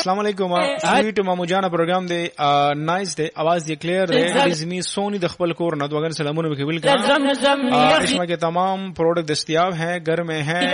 अस्सलाम वालेकुम स्वीट मामू जान प्रोग्राम दे नाइस दे आवाज दे क्लियर दे इजमी सोनी द खपल कोर न दोगन सलामों में केबल का इसमें के तमाम प्रोडक्ट दस्तयाब हैं घर में हैं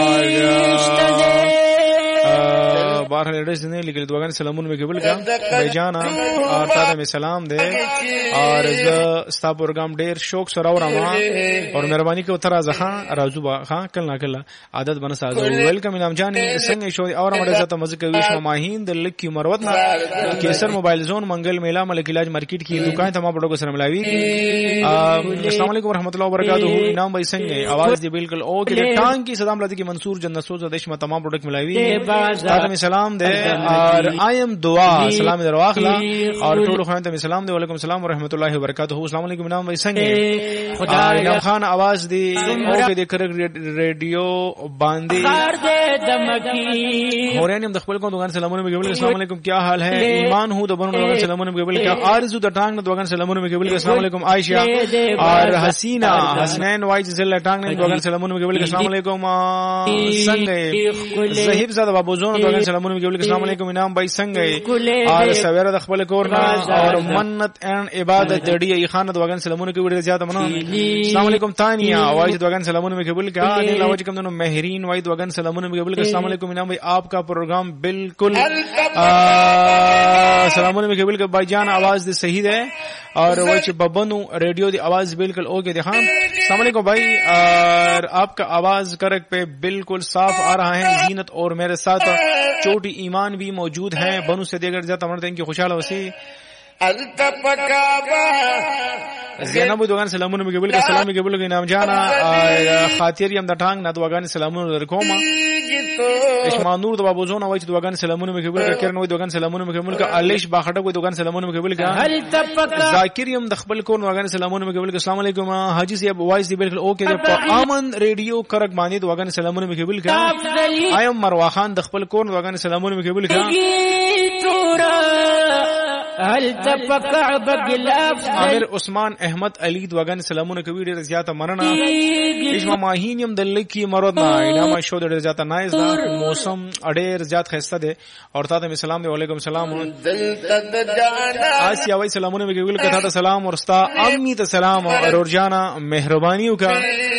और बाहर एड्रेस ने लिखे दोगन सलामों में केबल का बेजाना और ताता में सलाम दे और स्टा प्रोग्राम डेर शौक सरावरा और मेहरबानी के उतरा जहां राजुबा हां कल आदत बन साजो वेलकम इनाम जाने संग शो और हमारे साथ मजे के विश माहिन दिल की मरवतना केसर मोबाइल जोन मंगल मेला मलिक इलाज मार्केट की दुकान तमाम प्रोडक्ट को सलाम लावी अस्सलाम वालेकुम रहमतुल्लाह व बरकातहू इनाम भाई संग आवाज दी बिल्कुल ओ के टांग की सदाम लाती की मंसूर जन्नत सोज देश में तमाम प्रोडक्ट मिलावी ताता में सलाम दे और आई एम दुआ सलाम दरवाखला और टोल खान में सलाम दे वालेकुम सलाम व रहमतुल्लाह व बरकातहू अस्सलाम वालेकुम इनाम भाई संग इनाम खान आवाज दी ओ के देकर रेडियो बांदी मोरियन हम दखबल को दुकान सलामों में केबल अस्सलाम वालेकुम क्या हाल है ईमान हूं तो बनो दुकान सलामों में केबल क्या आरजू द टांग दुकान सलामों में केबल अस्सलाम वालेकुम आयशा और हसीना हसनैन वाइज जिला टांग दुकान सलामों में केबल अस्सलाम वालेकुम संगे जहीब ज़ादा बाबू जोन दुकान सलामों में केबल अस्सलाम वालेकुम इनाम भाई संगे और सवेरा दखबल कोरना और मन्नत एंड इबादत जड़ी ये खान दुकान सलामों में केबल ज्यादा मनो अस्सलाम वालेकुम तानिया वाइज दुकान सलामों में केबल क्या ने लावज कम दोनों महरीन वाइज दुकान सलामों में केबल अस्सलाम वालेकुम इनाम भाई आपका प्रोग्राम बिल्कुल सलामों में केबल का भाईजान आवाज दे सही है और वच बबनू रेडियो दी आवाज बिल्कुल ओके देखा अस्सलाम वालेकुम भाई और आपका आवाज करक पे बिल्कुल साफ आ रहा है जीनत और मेरे साथ छोटी ईमान भी मौजूद है बनू से देकर जाता मरते हैं कि खुशहाल वसी ज़ैनब दुकान सलामों में केबल का सलाम केबल के नाम जाना खातिर हम दटांग ना दुकान सलामों रखोमा इस्मा नूर दवा बोझोना वाइच दुकान सलामों में केबल का किरण दुकान सलामों में केबल का अलिश बाखटा को दुकान सलामों में केबल का जाकिर हम दखबल को दुकान सलामों में केबल का अस्सलाम वालेकुम हाजी साहब वॉइस दी बिल्कुल ओके आमन रेडियो करक मानी दुकान सलामों में केबल का आई एम मरवा खान दखबल को दुकान सलामों में केबल का आमिर उस्मान अहमद अली दुकान सलामों ने कभी डेर ज्यादा मरना इस्मा माहीनियम दल्ले की मरदना इनामा शो डेर ज्यादा नाइस दा मौसम अडेर ज्यादा खस्ता दे और ताता में सलाम दे वालेकुम सलाम आज या भाई सलामों ने केबल का था सलाम और उस्ता अम्मी त सलाम और जाना मेहरबानियों का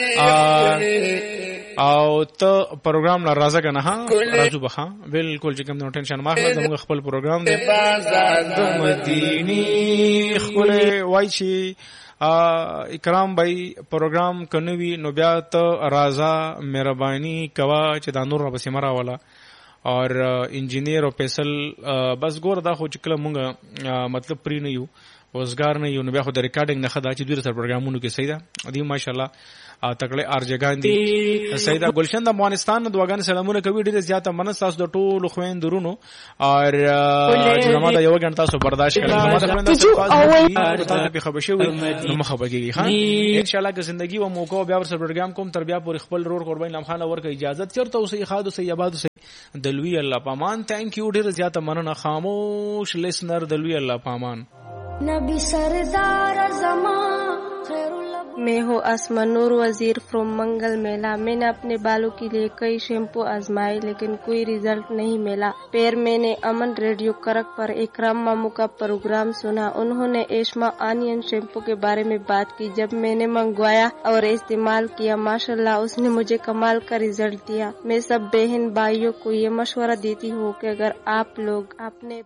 او ته پروګرام لا راځه کنه ها راځو بخا بالکل چې کوم نو ټینشن ماخله زموږ خپل پروګرام دی د مدینی خپل وای شي اکرام بھائی پروګرام کنوي نو بیا ته راځه مهرباني کوا چې دا نور بس مرا والا اور انجینیر او فیصل بس ګور دا خو چې کله مونږ مطلب پری نه یو وزګار نه یو نو بیا خو د ریکارډینګ نه خدا چې دوی سره پروګرامونو کې صحیح ده دی ماشاءالله تکړه ارجګان دي سیدا گلشن د افغانستان د دوغان سلامونه کوي ډیره زیاته منساس د ټولو خوین درونو اور زما د یو غنټه سو برداشت کړئ زما د خوین تاسو په خبر شوي نو مخبرګي ها ان شاء الله که زندگی و موقع بیا ور سره پروګرام کوم تر بیا پر خپل رور قربان لام خان ورکه اجازه چرته اوسې خادو سي آباد سي دلوي الله پامان ثانک یو ډیره زیاته مننه خاموش لیسنر دلوي الله پامان نبی سردار زمان मैं हूँ आसमा नूर वजीर फ्रॉम मंगल मेला। मैंने अपने बालों के लिए कई शैम्पू आजमाए लेकिन कोई रिजल्ट नहीं मिला। फिर मैंने अमन रेडियो करक पर इकराम मामू का प्रोग्राम सुना। उन्होंने एशमा आनियन शैम्पू के बारे में बात की। जब मैंने मंगवाया और इस्तेमाल किया माशाल्लाह उसने मुझे कमाल का रिजल्ट दिया। मैं सब बहन भाइयों को ये मशवरा देती हूँ कि अगर आप लोग अपने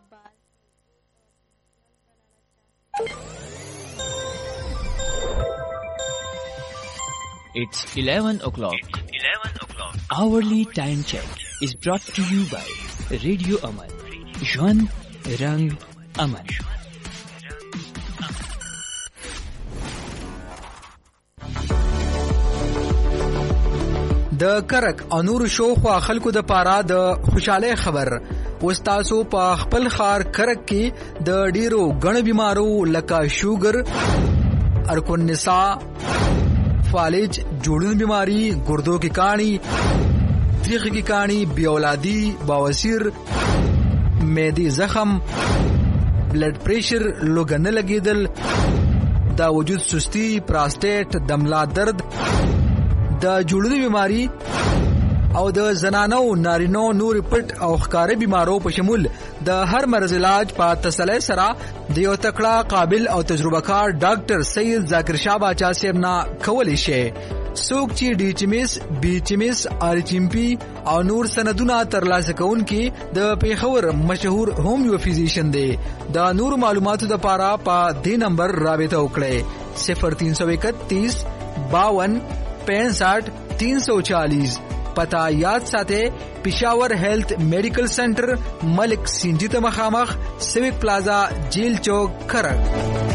It's 11 o'clock. Hourly time check is brought to you by Radio Aman. Jwan Rang Aman. د کرک انور شو خو خلکو د پاره د خوشاله خبر وستاسو په خپل خار کرک کې د ډیرو غن بیمارو لکه شوګر ارکون نساء فالج جوڑن بیماری گردوں کی کہانی تریخ کی کہانی بے اولادی بواسیر میدی زخم بلڈ پریشر لوگن لگی دل دا وجود سستی پراسٹیٹ دملا درد دا جوڑن بیماری او د زنانو نارینو نور پټ او ښکاري بیمارو په شمول د هر مرض علاج په تسلۍ سره د یو تکړه قابل او تجربه کار ډاکټر سید ذاکر شاه باچا صاحب نه کولی شي. څوک چې ډي چیمس بي چیمس ار چیمپي او نور سندونه ترلاسه کوونکي د پیښور مشهور هومیو فزیشن دی. د نور معلوماتو لپاره په دې نمبر رابطه وکړئ 0331 52 65 340. پتا یاد ساته پېښور هیلث میډیکل سنټر ملک سینجی ته مخامخ سیوک پلازا جیل چوک کرک.